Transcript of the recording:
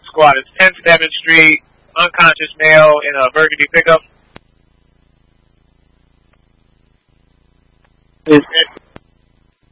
squad. It's 10 7th Street, unconscious male in a burgundy pickup.